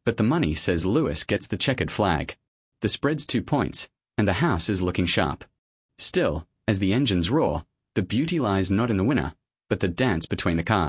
But the money says Lewis gets the checkered flag. The spread's 2 points, and the house is looking sharp. Still, as the engines roar, the beauty lies not in the winner, but the dance between the cars.